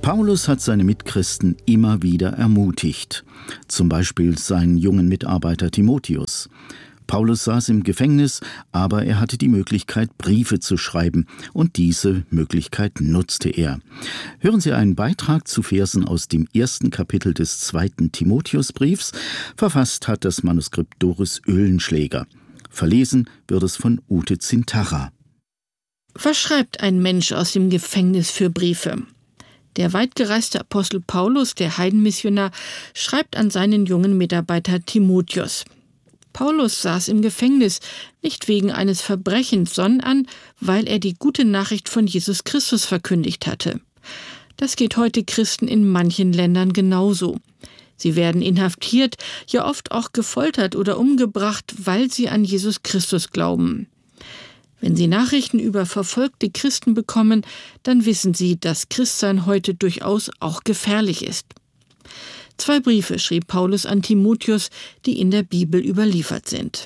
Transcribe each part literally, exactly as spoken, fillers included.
Paulus hat seine Mitchristen immer wieder ermutigt, zum Beispiel seinen jungen Mitarbeiter Timotheus. Paulus saß im Gefängnis, aber er hatte die Möglichkeit, Briefe zu schreiben, und diese Möglichkeit nutzte er. Hören Sie einen Beitrag zu Versen aus dem ersten Kapitel des zweiten Timotheusbriefs. Verfasst hat das Manuskript Doris Oehlenschläger. Verlesen wird es von Ute Zintarra. Was schreibt ein Mensch aus dem Gefängnis für Briefe? Der weitgereiste Apostel Paulus, der Heidenmissionar, schreibt an seinen jungen Mitarbeiter Timotheus. Paulus saß im Gefängnis, nicht wegen eines Verbrechens, sondern weil er die gute Nachricht von Jesus Christus verkündigt hatte. Das geht heute Christen in manchen Ländern genauso. Sie werden inhaftiert, ja oft auch gefoltert oder umgebracht, weil sie an Jesus Christus glauben. Wenn Sie Nachrichten über verfolgte Christen bekommen, dann wissen Sie, dass Christsein heute durchaus auch gefährlich ist. Zwei Briefe schrieb Paulus an Timotheus, die in der Bibel überliefert sind.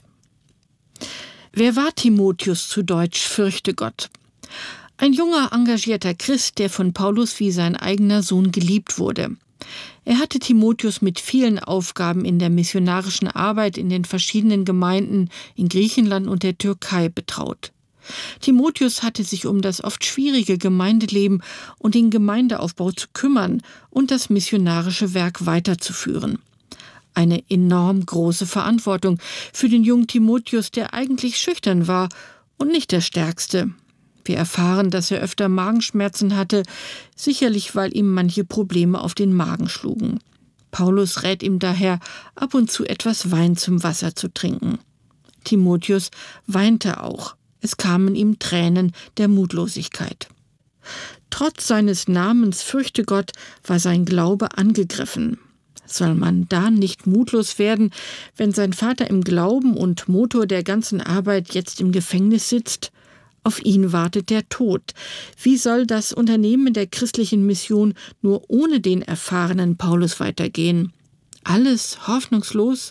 Wer war Timotheus, zu Deutsch Fürchte Gott? Ein junger, engagierter Christ, der von Paulus wie sein eigener Sohn geliebt wurde. Er hatte Timotheus mit vielen Aufgaben in der missionarischen Arbeit in den verschiedenen Gemeinden in Griechenland und der Türkei betraut. Timotheus hatte sich um das oft schwierige Gemeindeleben und den Gemeindeaufbau zu kümmern und das missionarische Werk weiterzuführen. Eine enorm große Verantwortung für den jungen Timotheus, der eigentlich schüchtern war und nicht der Stärkste. Wir erfahren, dass er öfter Magenschmerzen hatte, sicherlich weil ihm manche Probleme auf den Magen schlugen. Paulus rät ihm daher, ab und zu etwas Wein zum Wasser zu trinken. Timotheus weinte auch. Es kamen ihm Tränen der Mutlosigkeit. Trotz seines Namens Fürchte Gott war sein Glaube angegriffen. Soll man da nicht mutlos werden, wenn sein Vater im Glauben und Motor der ganzen Arbeit jetzt im Gefängnis sitzt? Auf ihn wartet der Tod. Wie soll das Unternehmen der christlichen Mission nur ohne den erfahrenen Paulus weitergehen? Alles hoffnungslos?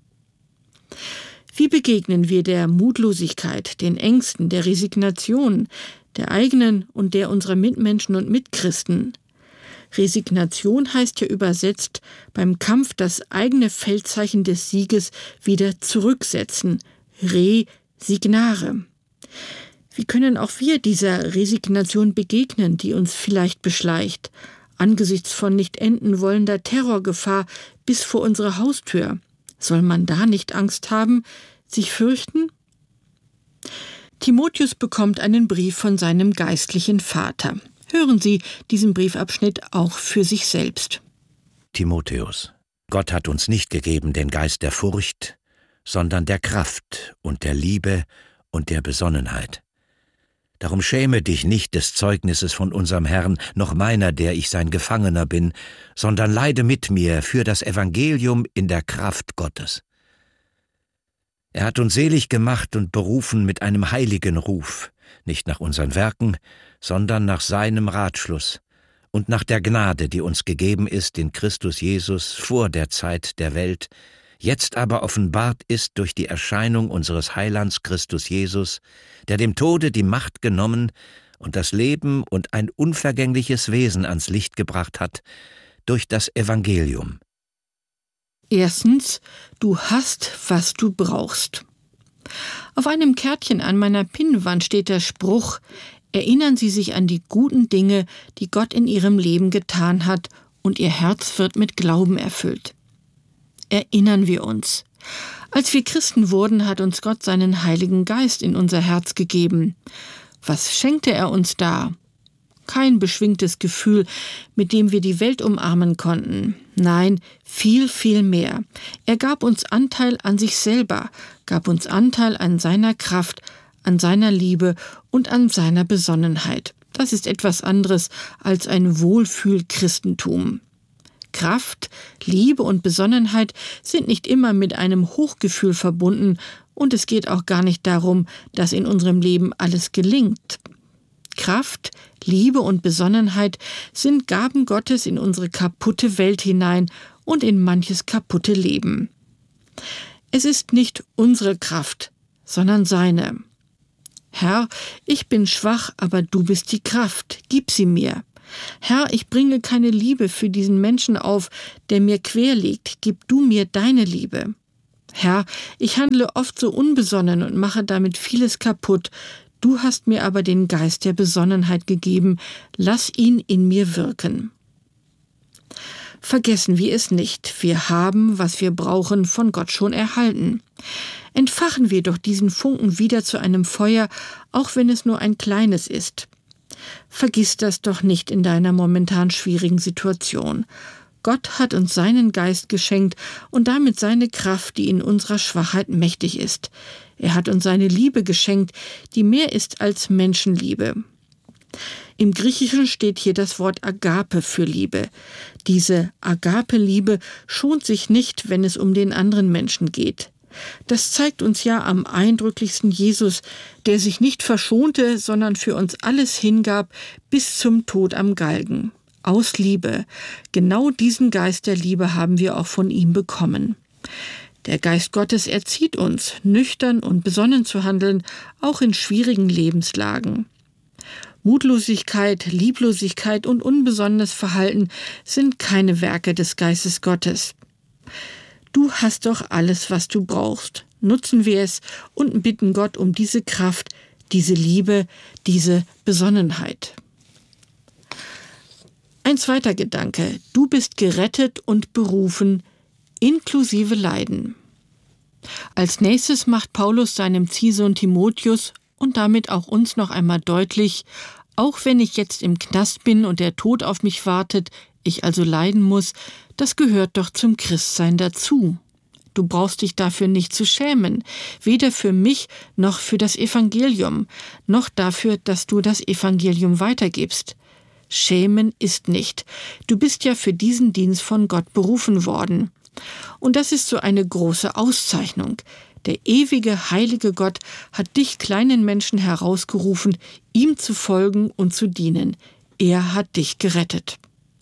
Wie begegnen wir der Mutlosigkeit, den Ängsten, der Resignation, der eigenen und der unserer Mitmenschen und Mitchristen? Resignation heißt ja übersetzt, beim Kampf das eigene Feldzeichen des Sieges wieder zurücksetzen. Resignare. Wie können auch wir dieser Resignation begegnen, die uns vielleicht beschleicht, angesichts von nicht enden wollender Terrorgefahr bis vor unsere Haustür? Soll man da nicht Angst haben, sich fürchten? Timotheus bekommt einen Brief von seinem geistlichen Vater. Hören Sie diesen Briefabschnitt auch für sich selbst. Timotheus, Gott hat uns nicht gegeben den Geist der Furcht, sondern der Kraft und der Liebe und der Besonnenheit. Darum schäme dich nicht des Zeugnisses von unserem Herrn, noch meiner, der ich sein Gefangener bin, sondern leide mit mir für das Evangelium in der Kraft Gottes. Er hat uns selig gemacht und berufen mit einem heiligen Ruf, nicht nach unseren Werken, sondern nach seinem Ratschluss und nach der Gnade, die uns gegeben ist in Christus Jesus vor der Zeit der Welt, jetzt aber offenbart ist durch die Erscheinung unseres Heilands Christus Jesus, der dem Tode die Macht genommen und das Leben und ein unvergängliches Wesen ans Licht gebracht hat, durch das Evangelium. Erstens, du hast, was du brauchst. Auf einem Kärtchen an meiner Pinnwand steht der Spruch: Erinnern Sie sich an die guten Dinge, die Gott in Ihrem Leben getan hat, und Ihr Herz wird mit Glauben erfüllt. Erinnern wir uns. Als wir Christen wurden, hat uns Gott seinen Heiligen Geist in unser Herz gegeben. Was schenkte er uns da? Kein beschwingtes Gefühl, mit dem wir die Welt umarmen konnten. Nein, viel, viel mehr. Er gab uns Anteil an sich selber, gab uns Anteil an seiner Kraft, an seiner Liebe und an seiner Besonnenheit. Das ist etwas anderes als ein Wohlfühl-Christentum. Kraft, Liebe und Besonnenheit sind nicht immer mit einem Hochgefühl verbunden, und es geht auch gar nicht darum, dass in unserem Leben alles gelingt. Kraft, Liebe und Besonnenheit sind Gaben Gottes in unsere kaputte Welt hinein und in manches kaputte Leben. Es ist nicht unsere Kraft, sondern seine. Herr, ich bin schwach, aber du bist die Kraft, gib sie mir. Herr, ich bringe keine Liebe für diesen Menschen auf, der mir quer liegt. Gib du mir deine Liebe. Herr, ich handle oft so unbesonnen und mache damit vieles kaputt. Du hast mir aber den Geist der Besonnenheit gegeben. Lass ihn in mir wirken. Vergessen wir es nicht. Wir haben, was wir brauchen, von Gott schon erhalten. Entfachen wir doch diesen Funken wieder zu einem Feuer, auch wenn es nur ein kleines ist. Vergiss das doch nicht in deiner momentan schwierigen Situation. Gott hat uns seinen Geist geschenkt und damit seine Kraft, die in unserer Schwachheit mächtig ist. Er hat uns seine Liebe geschenkt, die mehr ist als Menschenliebe. Im Griechischen steht hier das Wort Agape für Liebe. Diese Agape-Liebe schont sich nicht, wenn es um den anderen Menschen geht. Das zeigt uns ja am eindrücklichsten Jesus, der sich nicht verschonte, sondern für uns alles hingab bis zum Tod am Galgen. Aus Liebe. Genau diesen Geist der Liebe haben wir auch von ihm bekommen. Der Geist Gottes erzieht uns, nüchtern und besonnen zu handeln, auch in schwierigen Lebenslagen. Mutlosigkeit, Lieblosigkeit und unbesonnenes Verhalten sind keine Werke des Geistes Gottes. Du hast doch alles, was du brauchst. Nutzen wir es und bitten Gott um diese Kraft, diese Liebe, diese Besonnenheit. Ein zweiter Gedanke. Du bist gerettet und berufen, inklusive Leiden. Als nächstes macht Paulus seinem Ziehsohn Timotheus und damit auch uns noch einmal deutlich, auch wenn ich jetzt im Knast bin und der Tod auf mich wartet, ich also leiden muss, das gehört doch zum Christsein dazu. Du brauchst dich dafür nicht zu schämen, weder für mich noch für das Evangelium, noch dafür, dass du das Evangelium weitergibst. Schämen ist nicht. Du bist ja für diesen Dienst von Gott berufen worden. Und das ist so eine große Auszeichnung. Der ewige, heilige Gott hat dich kleinen Menschen herausgerufen, ihm zu folgen und zu dienen. Er hat dich gerettet.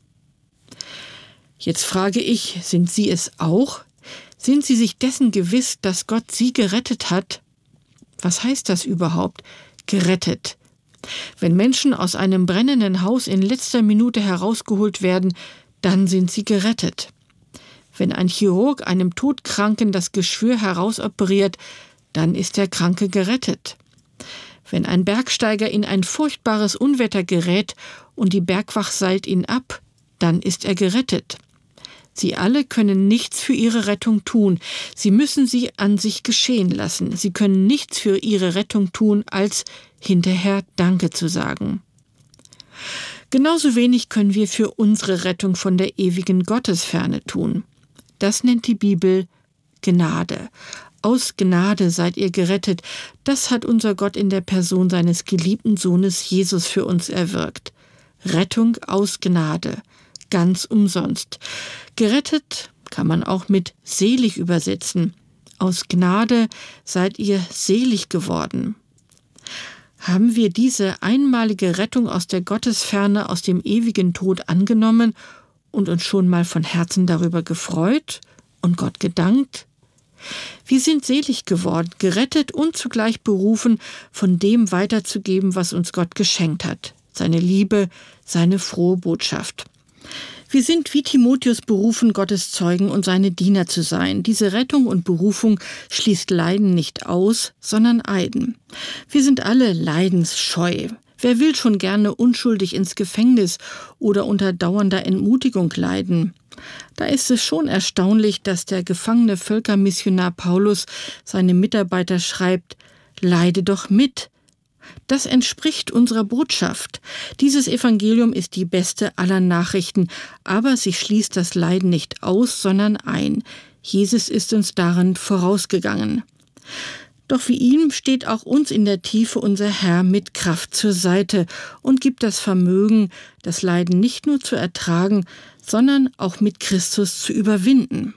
Jetzt frage ich, sind Sie es auch? Sind Sie sich dessen gewiss, dass Gott Sie gerettet hat? Was heißt das überhaupt? Gerettet. Wenn Menschen aus einem brennenden Haus in letzter Minute herausgeholt werden, dann sind sie gerettet. Wenn ein Chirurg einem Todkranken das Geschwür herausoperiert, dann ist der Kranke gerettet. Wenn ein Bergsteiger in ein furchtbares Unwetter gerät und die Bergwacht seilt ihn ab, dann ist er gerettet. Sie alle können nichts für ihre Rettung tun. Sie müssen sie an sich geschehen lassen. Sie können nichts für ihre Rettung tun, als hinterher Danke zu sagen. Genauso wenig können wir für unsere Rettung von der ewigen Gottesferne tun. Das nennt die Bibel Gnade. Aus Gnade seid ihr gerettet. Das hat unser Gott in der Person seines geliebten Sohnes Jesus für uns erwirkt. Rettung aus Gnade. Ganz umsonst. Gerettet kann man auch mit selig übersetzen. Aus Gnade seid ihr selig geworden. Haben wir diese einmalige Rettung aus der Gottesferne, aus dem ewigen Tod angenommen und uns schon mal von Herzen darüber gefreut und Gott gedankt? Wir sind selig geworden, gerettet und zugleich berufen, von dem weiterzugeben, was uns Gott geschenkt hat. Seine Liebe, seine frohe Botschaft. Wir sind wie Timotheus berufen, Gottes Zeugen und seine Diener zu sein. Diese Rettung und Berufung schließt Leiden nicht aus, sondern Eiden. Wir sind alle leidensscheu. Wer will schon gerne unschuldig ins Gefängnis oder unter dauernder Entmutigung leiden? Da ist es schon erstaunlich, dass der gefangene Völkermissionar Paulus seine Mitarbeiter schreibt, leide doch mit. Das entspricht unserer Botschaft. Dieses Evangelium ist die beste aller Nachrichten, aber sie schließt das Leiden nicht aus, sondern ein. Jesus ist uns darin vorausgegangen. Doch wie ihm steht auch uns in der Tiefe unser Herr mit Kraft zur Seite und gibt das Vermögen, das Leiden nicht nur zu ertragen, sondern auch mit Christus zu überwinden.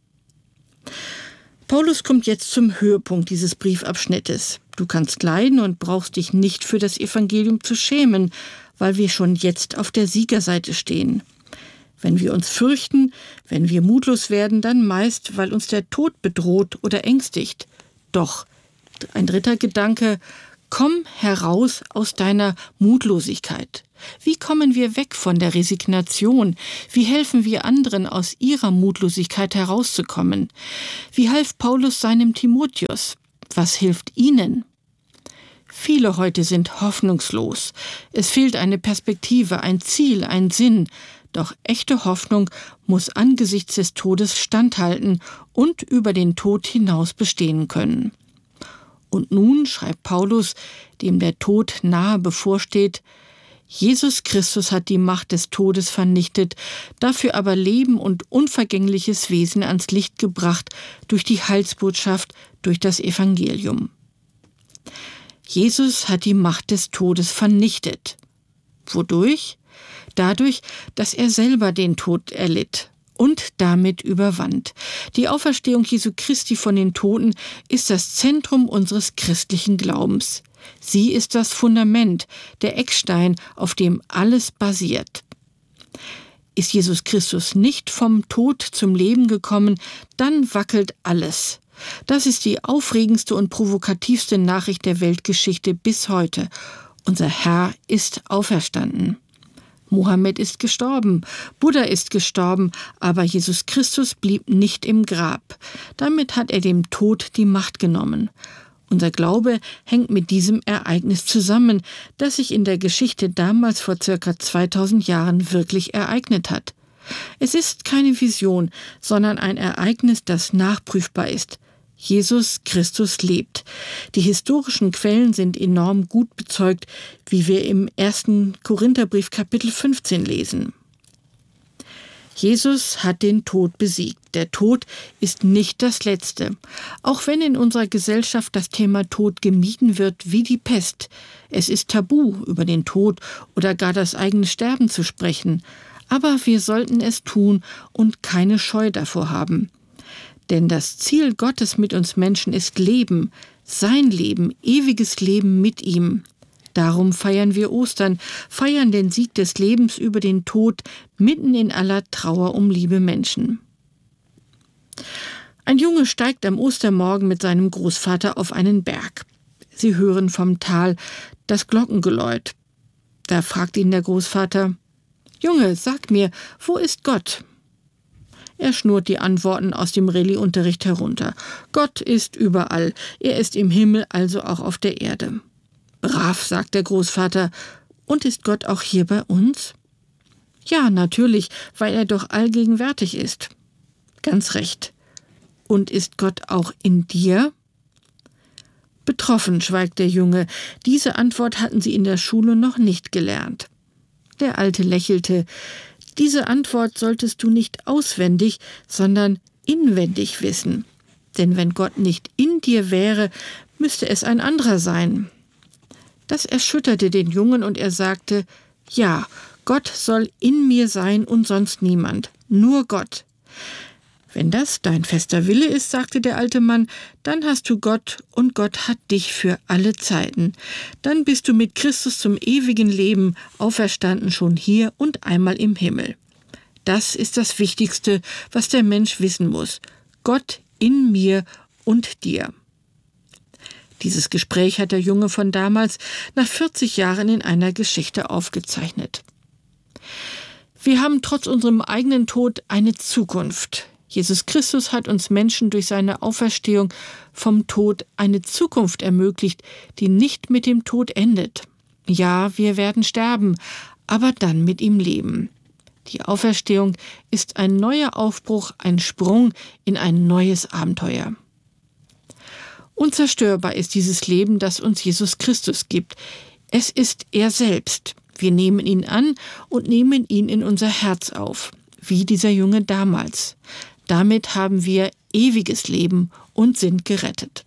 Paulus kommt jetzt zum Höhepunkt dieses Briefabschnittes. Du kannst leiden und brauchst dich nicht für das Evangelium zu schämen, weil wir schon jetzt auf der Siegerseite stehen. Wenn wir uns fürchten, wenn wir mutlos werden, dann meist, weil uns der Tod bedroht oder ängstigt. Doch, ein dritter Gedanke, komm heraus aus deiner Mutlosigkeit. Wie kommen wir weg von der Resignation? Wie helfen wir anderen, aus ihrer Mutlosigkeit herauszukommen? Wie half Paulus seinem Timotheus? Was hilft ihnen? Viele heute sind hoffnungslos. Es fehlt eine Perspektive, ein Ziel, ein Sinn. Doch echte Hoffnung muss angesichts des Todes standhalten und über den Tod hinaus bestehen können. Und nun schreibt Paulus, dem der Tod nahe bevorsteht: Jesus Christus hat die Macht des Todes vernichtet, dafür aber Leben und unvergängliches Wesen ans Licht gebracht durch die Heilsbotschaft, durch das Evangelium. Jesus hat die Macht des Todes vernichtet. Wodurch? Dadurch, dass er selber den Tod erlitt und damit überwand. Die Auferstehung Jesu Christi von den Toten ist das Zentrum unseres christlichen Glaubens. Sie ist das Fundament, der Eckstein, auf dem alles basiert. Ist Jesus Christus nicht vom Tod zum Leben gekommen, dann wackelt alles. Das ist die aufregendste und provokativste Nachricht der Weltgeschichte bis heute. Unser Herr ist auferstanden. Mohammed ist gestorben, Buddha ist gestorben, aber Jesus Christus blieb nicht im Grab. Damit hat er dem Tod die Macht genommen. Unser Glaube hängt mit diesem Ereignis zusammen, das sich in der Geschichte damals vor circa zweitausend Jahren wirklich ereignet hat. Es ist keine Vision, sondern ein Ereignis, das nachprüfbar ist. Jesus Christus lebt. Die historischen Quellen sind enorm gut bezeugt, wie wir im ersten Korintherbrief Kapitel fünfzehn lesen. Jesus hat den Tod besiegt. Der Tod ist nicht das Letzte. Auch wenn in unserer Gesellschaft das Thema Tod gemieden wird wie die Pest. Es ist tabu, über den Tod oder gar das eigene Sterben zu sprechen. Aber wir sollten es tun und keine Scheu davor haben. Denn das Ziel Gottes mit uns Menschen ist Leben, sein Leben, ewiges Leben mit ihm. Darum feiern wir Ostern, feiern den Sieg des Lebens über den Tod, mitten in aller Trauer um liebe Menschen. Ein Junge steigt am Ostermorgen mit seinem Großvater auf einen Berg. Sie hören vom Tal das Glockengeläut. Da fragt ihn der Großvater: »Junge, sag mir, wo ist Gott?« Er schnurrt die Antworten aus dem Rallye-Unterricht herunter. Gott ist überall. Er ist im Himmel, also auch auf der Erde. Brav, sagt der Großvater. Und ist Gott auch hier bei uns? Ja, natürlich, weil er doch allgegenwärtig ist. Ganz recht. Und ist Gott auch in dir? Betroffen schweigt der Junge. Diese Antwort hatten sie in der Schule noch nicht gelernt. Der Alte lächelte. Diese Antwort solltest du nicht auswendig, sondern inwendig wissen. Denn wenn Gott nicht in dir wäre, müsste es ein anderer sein. Das erschütterte den Jungen und er sagte: Ja, Gott soll in mir sein und sonst niemand, nur Gott. Wenn das dein fester Wille ist, sagte der alte Mann, dann hast du Gott und Gott hat dich für alle Zeiten. Dann bist du mit Christus zum ewigen Leben auferstanden, schon hier und einmal im Himmel. Das ist das Wichtigste, was der Mensch wissen muss. Gott in mir und dir. Dieses Gespräch hat der Junge von damals nach vierzig Jahren in einer Geschichte aufgezeichnet. Wir haben trotz unserem eigenen Tod eine Zukunft. Jesus Christus hat uns Menschen durch seine Auferstehung vom Tod eine Zukunft ermöglicht, die nicht mit dem Tod endet. Ja, wir werden sterben, aber dann mit ihm leben. Die Auferstehung ist ein neuer Aufbruch, ein Sprung in ein neues Abenteuer. Unzerstörbar ist dieses Leben, das uns Jesus Christus gibt. Es ist er selbst. Wir nehmen ihn an und nehmen ihn in unser Herz auf, wie dieser Junge damals. Damit haben wir ewiges Leben und sind gerettet.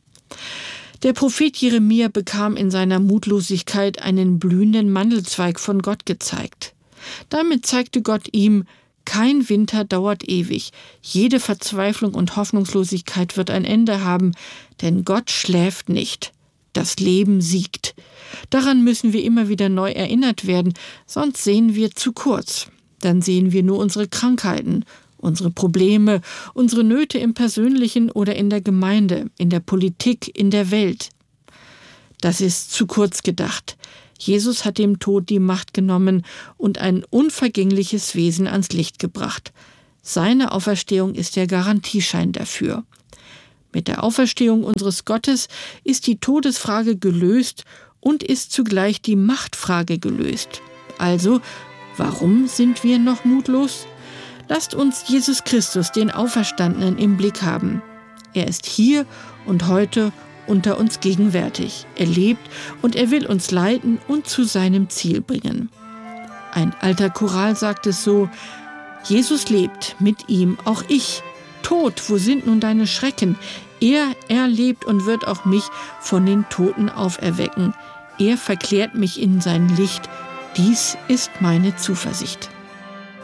Der Prophet Jeremia bekam in seiner Mutlosigkeit einen blühenden Mandelzweig von Gott gezeigt. Damit zeigte Gott ihm: Kein Winter dauert ewig. Jede Verzweiflung und Hoffnungslosigkeit wird ein Ende haben, denn Gott schläft nicht. Das Leben siegt. Daran müssen wir immer wieder neu erinnert werden, sonst sehen wir zu kurz. Dann sehen wir nur unsere Krankheiten, unsere Probleme, unsere Nöte im Persönlichen oder in der Gemeinde, in der Politik, in der Welt. Das ist zu kurz gedacht. Jesus hat dem Tod die Macht genommen und ein unvergängliches Wesen ans Licht gebracht. Seine Auferstehung ist der Garantieschein dafür. Mit der Auferstehung unseres Gottes ist die Todesfrage gelöst und ist zugleich die Machtfrage gelöst. Also, warum sind wir noch mutlos? Lasst uns Jesus Christus, den Auferstandenen, im Blick haben. Er ist hier und heute unter uns gegenwärtig. Er lebt und er will uns leiten und zu seinem Ziel bringen. Ein alter Choral sagt es so: Jesus lebt, mit ihm auch ich. Tod, wo sind nun deine Schrecken? Er, er lebt und wird auch mich von den Toten auferwecken. Er verklärt mich in sein Licht. Dies ist meine Zuversicht.